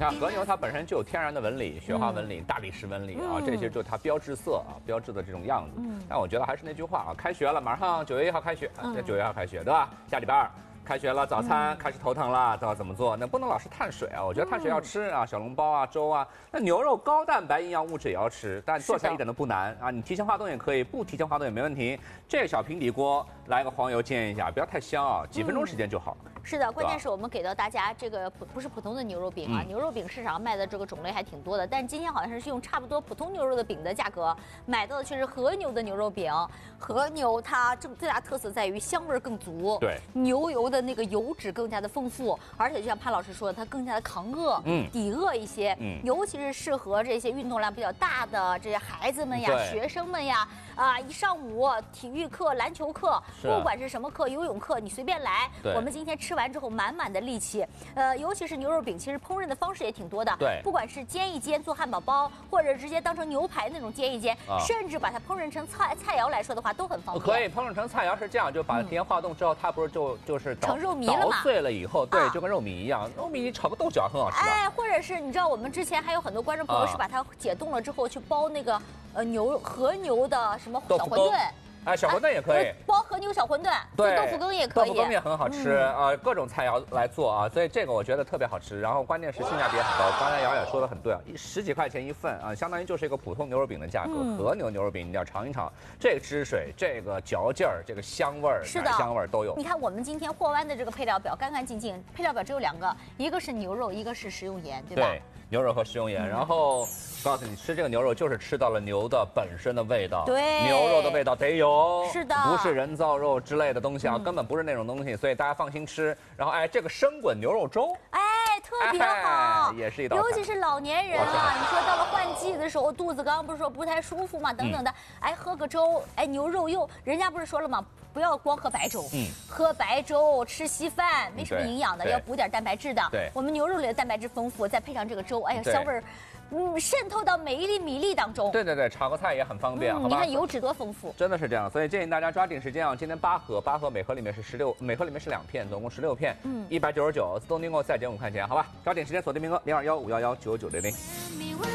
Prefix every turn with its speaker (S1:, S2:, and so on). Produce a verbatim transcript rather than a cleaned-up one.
S1: 看和牛它本身就有天然的纹理，雪花纹理、大理石纹理啊，这些就是它标志色啊，标志的这种样子。但我觉得还是那句话啊，开学了，马上九月一号开学，这九月一号开学对吧？下礼拜二。开学了，早餐开始头疼了，知道怎么做？那不能老是碳水啊，我觉得碳水要吃啊，小笼包啊、粥啊。那牛肉高蛋白营养物质也要吃，但做起来一点都不难啊。你提前化冻也可以，不提前化冻也没问题。这个小平底锅来个黄油煎一下，不要太香啊，几分钟时间就好。
S2: 是的，关键是我们给到大家这个不不是普通的牛肉饼啊，嗯、牛肉饼市场上卖的这个种类还挺多的，但是今天好像是用差不多普通牛肉的饼的价格买到的却是和牛的牛肉饼。和牛它这最大特色在于香味更足，
S1: 对，
S2: 牛油的那个油脂更加的丰富，而且就像潘老师说的，它更加的抗饿，嗯，抵饿一些，嗯，尤其是适合这些运动量比较大的这些孩子们呀、学生们呀，啊，一上午体育课、篮球课，不管是什么课，游泳课，你随便来，我们今天吃。吃完之后满满的力气，呃，尤其是牛肉饼，其实烹饪的方式也挺多的。
S1: 对，
S2: 不管是煎一煎做汉堡包，或者直接当成牛排那种煎一煎，啊、甚至把它烹饪成菜菜肴来说的话，都很方便。
S1: 可以烹饪成菜肴是这样，就把它提前化冻之后，它不是就就是
S2: 成肉糜了嘛？
S1: 捣碎了以后，对，就跟肉糜一样，肉糜炒个豆角很好吃。
S2: 哎，或者是你知道，我们之前还有很多观众朋友是把它解冻了之后去包那个呃牛和牛的什么小馄饨。
S1: 哎，小馄饨也可以，
S2: 包和牛小馄饨，
S1: 对，
S2: 豆腐羹也可以，
S1: 豆腐羹也很好吃啊、嗯呃，各种菜肴来做啊，所以这个我觉得特别好吃。然后关键是性价比很高，刚才瑶也说的很对啊，十几块钱一份啊，相当于就是一个普通牛肉饼的价格。嗯、和牛牛肉饼你要尝一尝，这个汁水、这个嚼劲儿、这个香味儿、奶香味儿都有。
S2: 你看我们今天货完的这个配料表干干净净，配料表只有两个，一个是牛肉，一个是食用盐，对吧？
S1: 对。牛肉和食用盐，然后告诉你吃这个牛肉就是吃到了牛的本身的味道，
S2: 对，
S1: 牛肉的味道得有，
S2: 是的，
S1: 不是人造肉之类的东西啊，嗯、根本不是那种东西，所以大家放心吃。然后哎，这个生滚牛肉粥，
S2: 哎，特别好，
S1: 哎、也是一道，
S2: 尤其是老年人啊，你说到了换季的时候，肚子刚刚不是说不太舒服嘛，等等的，嗯、哎，喝个粥，哎，牛肉又，人家不是说了吗？不要光喝白粥，嗯，喝白粥吃稀饭没什么营养的，要补点蛋白质的。
S1: 对，
S2: 我们牛肉里的蛋白质丰富，再配上这个粥，哎呀，香味儿。嗯，渗透到每一粒米粒当中。
S1: 对对对，炒个菜也很方便，
S2: 嗯、
S1: 好吧？
S2: 你看油脂多丰富，
S1: 真的是这样，所以建议大家抓紧时间啊！今天八盒，八盒每盒里面是十六，每盒里面是两片，总共十六片，嗯，一百九十九，自动订购再减五块钱，好吧？抓紧时间锁定名额零二幺五幺幺九九零零。